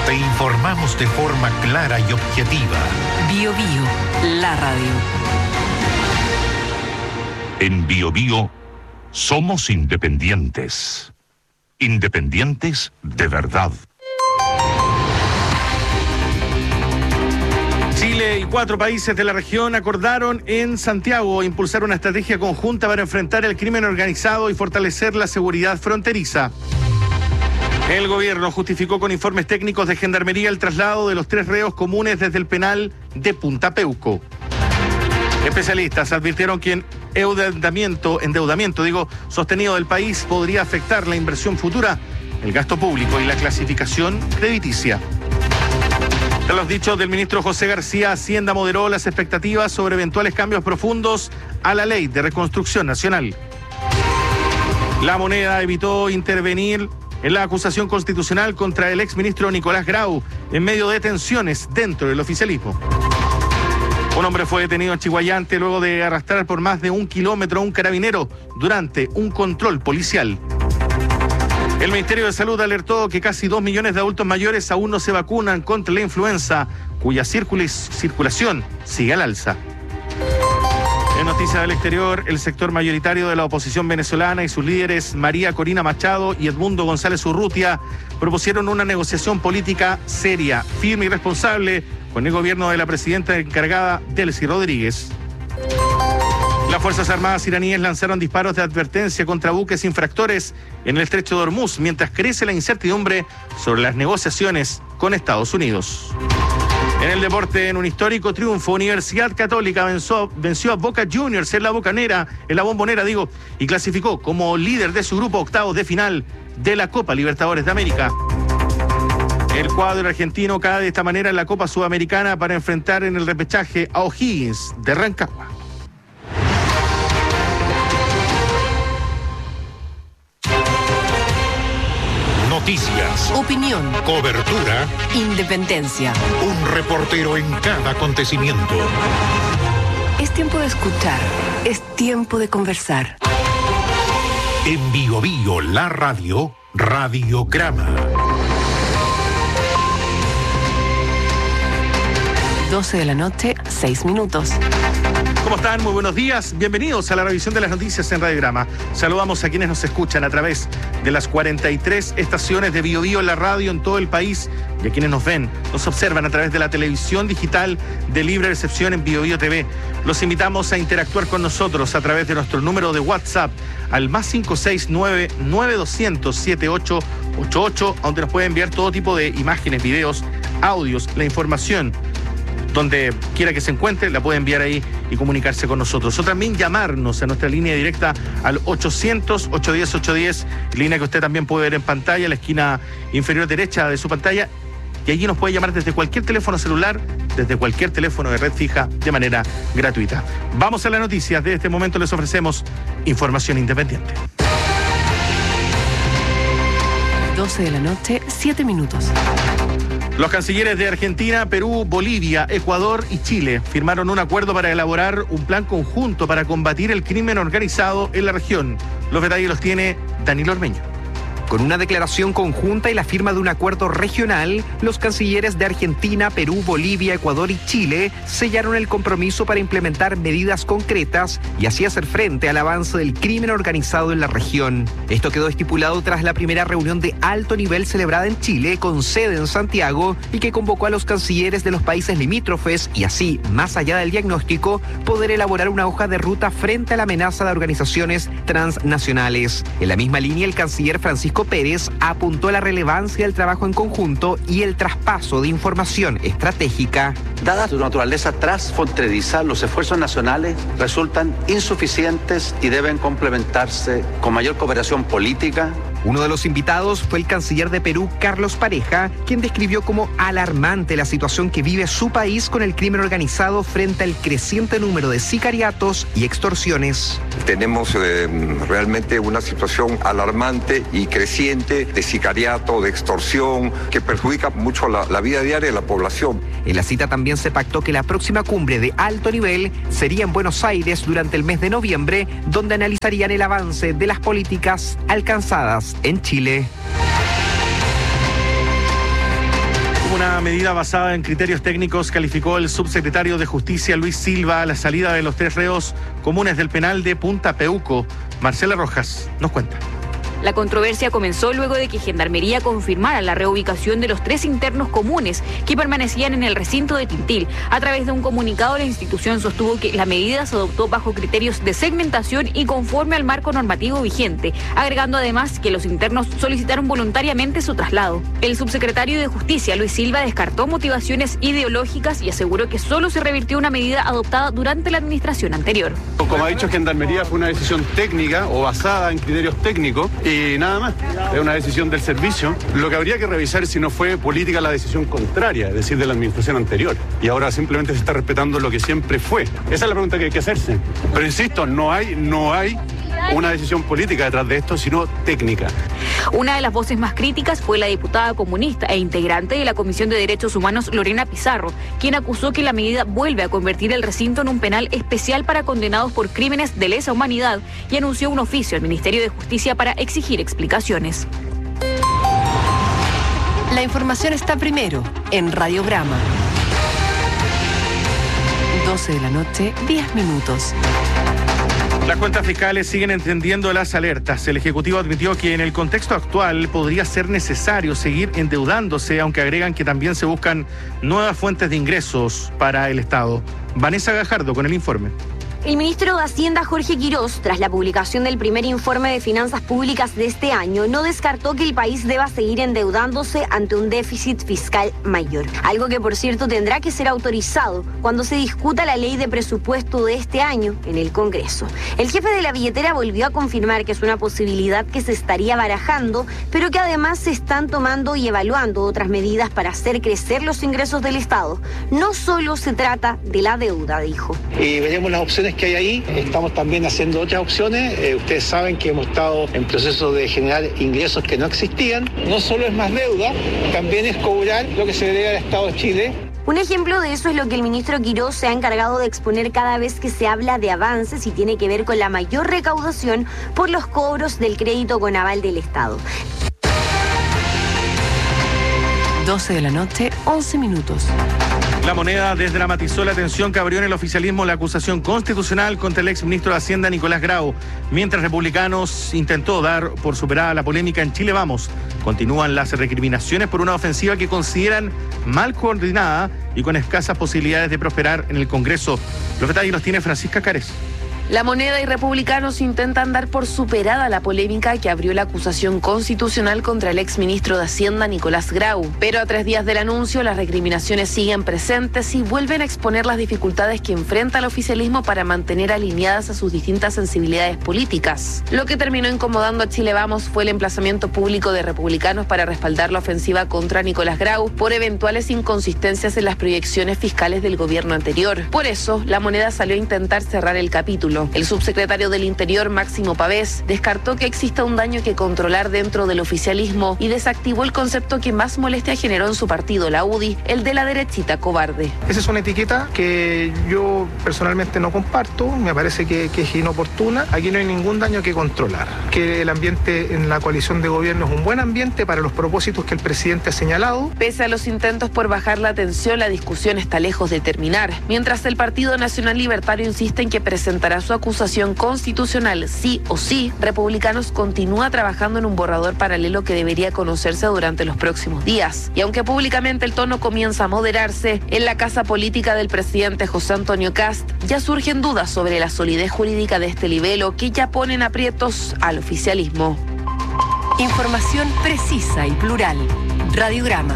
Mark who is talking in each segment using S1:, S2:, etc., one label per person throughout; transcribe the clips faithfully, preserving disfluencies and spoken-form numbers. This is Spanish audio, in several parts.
S1: Te informamos de forma clara y objetiva.
S2: Bio Bio, la radio.
S3: En Bio Bio somos independientes. Independientes de verdad.
S4: Chile y cuatro países de la región acordaron en Santiago impulsar una estrategia conjunta para enfrentar el crimen organizado y fortalecer la seguridad fronteriza. El gobierno justificó con informes técnicos de Gendarmería el traslado de los tres reos comunes desde el penal de Punta Peuco. Especialistas advirtieron que endeudamiento, endeudamiento digo, sostenido del país podría afectar la inversión futura, el gasto público y la clasificación crediticia. Tras los dichos del ministro José García, Hacienda moderó las expectativas sobre eventuales cambios profundos a la ley de reconstrucción nacional. La Moneda evitó intervenir en la acusación constitucional contra el exministro Nicolás Grau en medio de tensiones dentro del oficialismo. Un hombre fue detenido en Chiguayante luego de arrastrar por más de un kilómetro a un carabinero durante un control policial. El Ministerio de Salud alertó que casi dos millones de adultos mayores aún no se vacunan contra la influenza, cuya circulación sigue al alza. En noticias del exterior, el sector mayoritario de la oposición venezolana y sus líderes María Corina Machado y Edmundo González Urrutia propusieron una negociación política seria, firme y responsable con el gobierno de la presidenta encargada, Delcy Rodríguez. Las Fuerzas Armadas iraníes lanzaron disparos de advertencia contra buques infractores en el estrecho de Hormuz, mientras crece la incertidumbre sobre las negociaciones con Estados Unidos. En el deporte, en un histórico triunfo, Universidad Católica venció, venció a Boca Juniors en la Bocanera, en la Bombonera, digo, y clasificó como líder de su grupo octavos de final de la Copa Libertadores de América. El cuadro argentino cae de esta manera en la Copa Sudamericana para enfrentar en el repechaje a O'Higgins de Rancagua.
S1: Noticias,
S2: Opinión,
S1: cobertura,
S2: independencia.
S1: un reportero en cada acontecimiento.
S2: Es tiempo de escuchar, es tiempo de conversar.
S1: En Bio Bio, la radio, Radiograma.
S2: doce de la noche, seis minutos.
S4: ¿Cómo están? Muy buenos días. Bienvenidos a la revisión de las noticias en Radiograma. Saludamos a quienes nos escuchan a través de las cuarenta y tres estaciones de Bio Bio, la radio en todo el país, y a quienes nos ven, nos observan a través de la televisión digital de libre recepción en Bio Bio T V. Los invitamos a interactuar con nosotros a través de nuestro número de WhatsApp al más cinco seis nueve, nueve dos cero cero, siete ocho ocho ocho, donde nos puede enviar todo tipo de imágenes, videos, audios, la información. Donde quiera que se encuentre, la puede enviar ahí y comunicarse con nosotros. O también llamarnos a nuestra línea directa al ochocientos, ochocientos diez, ochocientos diez, línea que usted también puede ver en pantalla, en la esquina inferior derecha de su pantalla. Y allí nos puede llamar desde cualquier teléfono celular, desde cualquier teléfono de red fija, de manera gratuita. Vamos a las noticias. De este momento les ofrecemos información independiente.
S2: doce de la noche, siete minutos.
S4: Los cancilleres de Argentina, Perú, Bolivia, Ecuador y Chile firmaron un acuerdo para elaborar un plan conjunto para combatir el crimen organizado en la región. Los detalles los tiene Danilo Ormeño.
S5: Con una declaración conjunta y la firma de un acuerdo regional, los cancilleres de Argentina, Perú, Bolivia, Ecuador y Chile sellaron el compromiso para implementar medidas concretas y así hacer frente al avance del crimen organizado en la región. Esto quedó estipulado tras la primera reunión de alto nivel celebrada en Chile, con sede en Santiago, y que convocó a los cancilleres de los países limítrofes y así, más allá del diagnóstico, poder elaborar una hoja de ruta frente a la amenaza de organizaciones transnacionales. En la misma línea, el canciller Francisco Pérez apuntó a la relevancia del trabajo en conjunto y el traspaso de información estratégica.
S6: Dada su naturaleza transfronteriza, los esfuerzos nacionales resultan insuficientes y deben complementarse con mayor cooperación política.
S5: Uno de los invitados fue el canciller de Perú, Carlos Pareja, quien describió como alarmante la situación que vive su país con el crimen organizado frente al creciente número de sicariatos y extorsiones.
S7: Tenemos eh, realmente una situación alarmante y creciente de sicariato, de extorsión, que perjudica mucho la, la vida diaria de la población.
S5: En la cita también se pactó que la próxima cumbre de alto nivel sería en Buenos Aires durante el mes de noviembre, donde analizarían el avance de las políticas alcanzadas en Chile.
S4: Una medida basada en criterios técnicos, calificó el subsecretario de Justicia Luis Silva a la salida de los tres reos comunes del penal de Punta Peuco. Marcela Rojas nos cuenta.
S8: La controversia comenzó luego de que Gendarmería confirmara la reubicación de los tres internos comunes que permanecían en el recinto de Tintil. A través de un comunicado, la institución sostuvo que la medida se adoptó bajo criterios de segmentación y conforme al marco normativo vigente, agregando además que los internos solicitaron voluntariamente su traslado. El subsecretario de Justicia, Luis Silva, descartó motivaciones ideológicas y aseguró que solo se revirtió una medida adoptada durante la administración anterior.
S9: Como ha dicho Gendarmería, fue una decisión técnica o basada en criterios técnicos. Y nada más, es una decisión del servicio. Lo que habría que revisar es si no fue política la decisión contraria, es decir, de la administración anterior. Y ahora simplemente se está respetando lo que siempre fue. Esa es la pregunta que hay que hacerse. Pero insisto, no hay, no hay una decisión política detrás de esto, sino técnica.
S8: Una de las voces más críticas fue la diputada comunista e integrante de la Comisión de Derechos Humanos, Lorena Pizarro, quien acusó que la medida vuelve a convertir el recinto en un penal especial para condenados por crímenes de lesa humanidad y anunció un oficio al Ministerio de Justicia para exigir explicaciones.
S2: La información está primero en Radiograma. doce de la noche, diez minutos.
S4: Las cuentas fiscales siguen encendiendo las alertas. El Ejecutivo admitió que en el contexto actual podría ser necesario seguir endeudándose, aunque agregan que también se buscan nuevas fuentes de ingresos para el Estado. Vanessa Gajardo con el informe.
S10: El ministro de Hacienda, Jorge Quirós, tras la publicación del primer informe de finanzas públicas de este año, no descartó que el país deba seguir endeudándose ante un déficit fiscal mayor. Algo que, por cierto, tendrá que ser autorizado cuando se discuta la ley de presupuesto de este año en el Congreso. El jefe de la billetera volvió a confirmar que es una posibilidad que se estaría barajando, pero que además se están tomando y evaluando otras medidas para hacer crecer los ingresos del Estado. No solo se trata de la deuda, dijo.
S11: Y veremos las opciones que hay ahí. Estamos también haciendo otras opciones. Eh, ustedes saben que hemos estado en proceso de generar ingresos que no existían. No solo es más deuda, también es cobrar lo que se debe al Estado de Chile.
S10: Un ejemplo de eso es lo que el ministro Quirós se ha encargado de exponer cada vez que se habla de avances y tiene que ver con la mayor recaudación por los cobros del crédito con aval del Estado.
S2: doce de la noche, once minutos.
S4: La Moneda desdramatizó la tensión que abrió en el oficialismo la acusación constitucional contra el exministro de Hacienda, Nicolás Grau. Mientras Republicanos intentó dar por superada la polémica en Chile Vamos, continúan las recriminaciones por una ofensiva que consideran mal coordinada y con escasas posibilidades de prosperar en el Congreso. Los detalles los tiene Francisca Cárez.
S12: La Moneda y Republicanos intentan dar por superada la polémica que abrió la acusación constitucional contra el exministro de Hacienda, Nicolás Grau. Pero a tres días del anuncio, las recriminaciones siguen presentes y vuelven a exponer las dificultades que enfrenta el oficialismo para mantener alineadas a sus distintas sensibilidades políticas. Lo que terminó incomodando a Chile Vamos fue el emplazamiento público de Republicanos para respaldar la ofensiva contra Nicolás Grau por eventuales inconsistencias en las proyecciones fiscales del gobierno anterior. Por eso, la Moneda salió a intentar cerrar el capítulo. El subsecretario del Interior, Máximo Pavés, descartó que exista un daño que controlar dentro del oficialismo y desactivó el concepto que más molestia generó en su partido, la U D I, el de la derechita cobarde.
S13: Esa es una etiqueta que yo personalmente no comparto, me parece que, que es inoportuna. Aquí no hay ningún daño que controlar. Que el ambiente en la coalición de gobierno es un buen ambiente para los propósitos que el presidente ha señalado.
S12: Pese a los intentos por bajar la tensión, la discusión está lejos de terminar. Mientras el Partido Nacional Libertario insiste en que presentará su acusación constitucional sí o sí, Republicanos continúa trabajando en un borrador paralelo que debería conocerse durante los próximos días. Y aunque públicamente el tono comienza a moderarse, en la casa política del presidente José Antonio Kast ya surgen dudas sobre la solidez jurídica de este libelo que ya ponen aprietos al oficialismo.
S2: Información precisa y plural. Radiograma.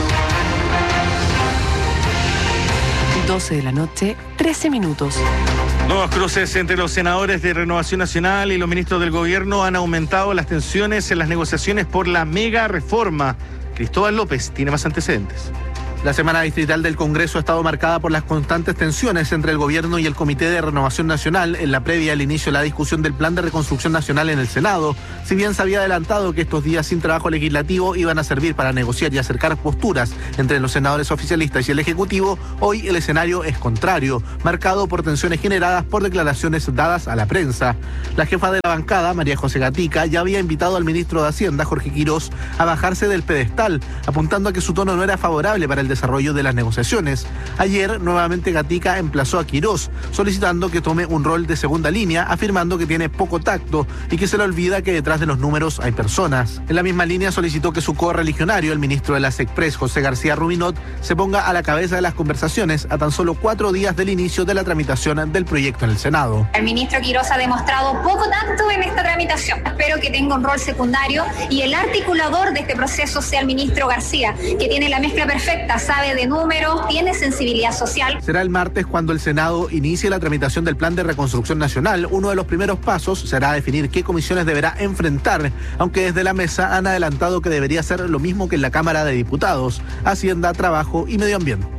S2: doce de la noche, trece minutos.
S4: Nuevos cruces entre los senadores de Renovación Nacional y los ministros del gobierno han aumentado las tensiones en las negociaciones por la mega reforma. Cristóbal López tiene más antecedentes.
S14: La semana distrital del Congreso ha estado marcada por las constantes tensiones entre el gobierno y el Comité de Renovación Nacional en la previa al inicio de la discusión del Plan de Reconstrucción Nacional en el Senado. Si bien se había adelantado que estos días sin trabajo legislativo iban a servir para negociar y acercar posturas entre los senadores oficialistas y el Ejecutivo, hoy el escenario es contrario, marcado por tensiones generadas por declaraciones dadas a la prensa. La jefa de la bancada, María José Gatica, ya había invitado al ministro de Hacienda, Jorge Quirós, a bajarse del pedestal, apuntando a que su tono no era favorable para el desarrollo de las negociaciones. Ayer, nuevamente Gatica emplazó a Quirós, solicitando que tome un rol de segunda línea, afirmando que tiene poco tacto y que se le olvida que detrás de los números hay personas. En la misma línea solicitó que su correligionario, el ministro de la SECPRES, José García Rubinot, se ponga a la cabeza de las conversaciones a tan solo cuatro días del inicio de la tramitación del proyecto en el Senado.
S15: El ministro Quirós ha demostrado poco tacto en esta tramitación. Espero que tenga un rol secundario y el articulador de este proceso sea el ministro García, que tiene la mezcla perfecta, sabe de números, tiene sensibilidad social.
S14: Será el martes cuando el Senado inicie la tramitación del Plan de Reconstrucción Nacional. Uno de los primeros pasos será definir qué comisiones deberá enfrentar, aunque desde la mesa han adelantado que debería ser lo mismo que en la Cámara de Diputados: Hacienda, Trabajo y Medio Ambiente.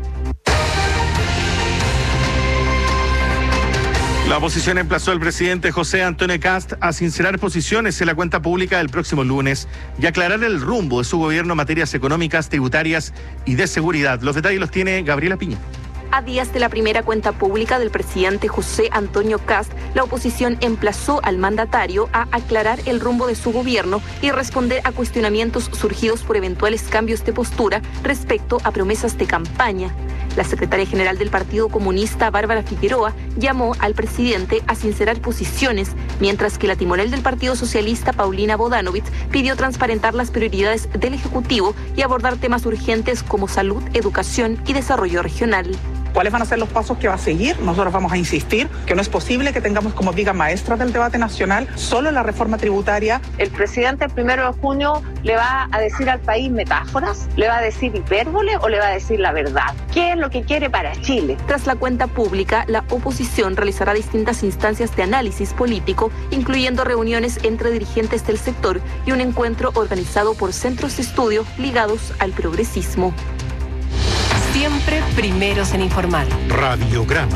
S4: La oposición emplazó al presidente José Antonio Kast a sincerar posiciones en la cuenta pública del próximo lunes y aclarar el rumbo de su gobierno en materias económicas, tributarias y de seguridad. Los detalles los tiene Gabriela Piña.
S16: A días de la primera cuenta pública del presidente José Antonio Kast, la oposición emplazó al mandatario a aclarar el rumbo de su gobierno y responder a cuestionamientos surgidos por eventuales cambios de postura respecto a promesas de campaña. La secretaria general del Partido Comunista, Bárbara Figueroa, llamó al presidente a sincerar posiciones, mientras que la timonel del Partido Socialista, Paulina Bodanovich, pidió transparentar las prioridades del Ejecutivo y abordar temas urgentes como salud, educación y desarrollo regional.
S17: ¿Cuáles van a ser los pasos que va a seguir? Nosotros vamos a insistir que no es posible que tengamos como viga maestra del debate nacional solo la reforma tributaria.
S18: El presidente el primero de junio le va a decir al país metáforas, le va a decir hipérbole o le va a decir la verdad. ¿Qué es lo que quiere para Chile?
S16: Tras la cuenta pública, la oposición realizará distintas instancias de análisis político, incluyendo reuniones entre dirigentes del sector y un encuentro organizado por centros de estudio ligados al progresismo.
S2: Siempre primeros en informar.
S1: Radiograma.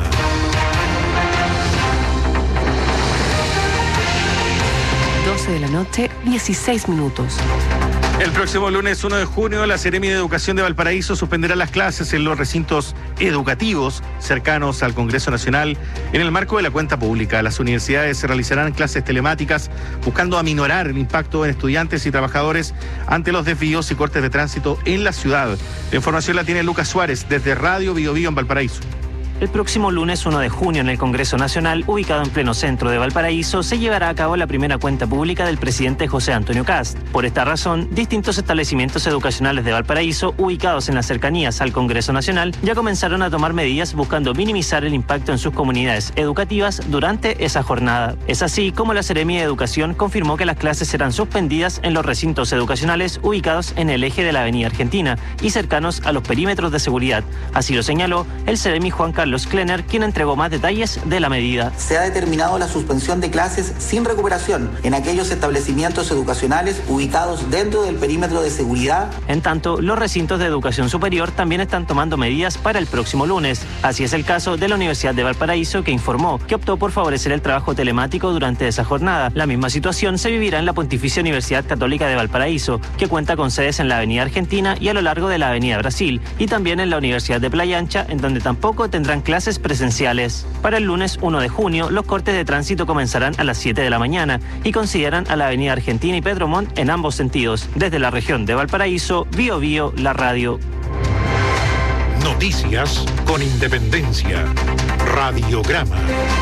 S2: doce de la noche, dieciséis minutos.
S4: El próximo lunes uno de junio, la Seremi de Educación de Valparaíso suspenderá las clases en los recintos educativos cercanos al Congreso Nacional en el marco de la cuenta pública. Las universidades realizarán clases telemáticas buscando aminorar el impacto en estudiantes y trabajadores ante los desvíos y cortes de tránsito en la ciudad. La información la tiene Lucas Suárez desde Radio Bio Bio en Valparaíso.
S19: El próximo lunes uno de junio en el Congreso Nacional, ubicado en pleno centro de Valparaíso, se llevará a cabo la primera cuenta pública del presidente José Antonio Kast. Por esta razón, distintos establecimientos educacionales de Valparaíso, ubicados en las cercanías al Congreso Nacional, ya comenzaron a tomar medidas buscando minimizar el impacto en sus comunidades educativas durante esa jornada. Es así como la Seremi de Educación confirmó que las clases serán suspendidas en los recintos educacionales ubicados en el eje de la Avenida Argentina y cercanos a los perímetros de seguridad. Así lo señaló el Seremi Juan Carlos Klenner, quien entregó más detalles de la medida.
S20: Se ha determinado la suspensión de clases sin recuperación en aquellos establecimientos educacionales ubicados dentro del perímetro de seguridad.
S19: En tanto, los recintos de educación superior también están tomando medidas para el próximo lunes. Así es el caso de la Universidad de Valparaíso, que informó que optó por favorecer el trabajo telemático durante esa jornada. La misma situación se vivirá en la Pontificia Universidad Católica de Valparaíso, que cuenta con sedes en la Avenida Argentina y a lo largo de la Avenida Brasil, y también en la Universidad de Playa Ancha, en donde tampoco tendrán clases presenciales. Para el lunes uno de junio, los cortes de tránsito comenzarán a las siete de la mañana y consideran a la Avenida Argentina y Pedro Montt en ambos sentidos. Desde la región de Valparaíso, Bio Bio, la radio.
S1: Noticias con independencia. Radiograma.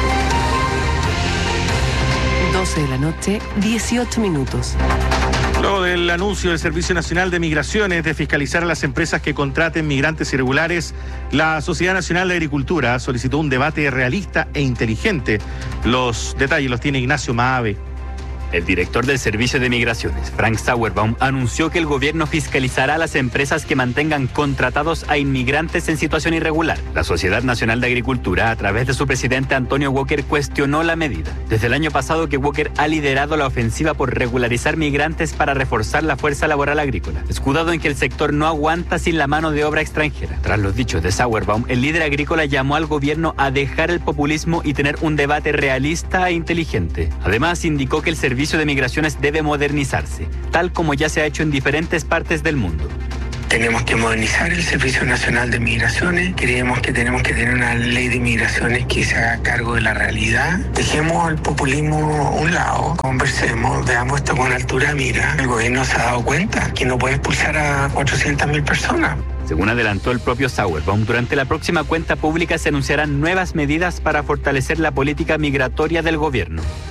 S2: doce de la noche, dieciocho minutos.
S4: Luego del anuncio del Servicio Nacional de Migraciones de fiscalizar a las empresas que contraten migrantes irregulares, la Sociedad Nacional de Agricultura solicitó un debate realista e inteligente. Los detalles los tiene Ignacio Maave.
S21: El director del Servicio de Migraciones, Frank Sauerbaum, anunció que el gobierno fiscalizará a las empresas que mantengan contratados a inmigrantes en situación irregular. La Sociedad Nacional de Agricultura, a través de su presidente Antonio Walker, cuestionó la medida. Desde el año pasado que Walker ha liderado la ofensiva por regularizar migrantes para reforzar la fuerza laboral agrícola, escudado en que el sector no aguanta sin la mano de obra extranjera. Tras los dichos de Sauerbaum, el líder agrícola llamó al gobierno a dejar el populismo y tener un debate realista e inteligente. Además, indicó que el servicio El Servicio de Migraciones debe modernizarse, tal como ya se ha hecho en diferentes partes del mundo.
S22: Tenemos que modernizar el Servicio Nacional de Migraciones. Creemos que tenemos que tener una ley de migraciones que se haga cargo de la realidad. Dejemos el populismo a un lado, conversemos, veamos esto con altura de mira. El gobierno se ha dado cuenta que no puede expulsar a cuatrocientas mil personas.
S21: Según adelantó el propio Sauerbaum, durante la próxima cuenta pública se anunciarán nuevas medidas para fortalecer la política migratoria del gobierno.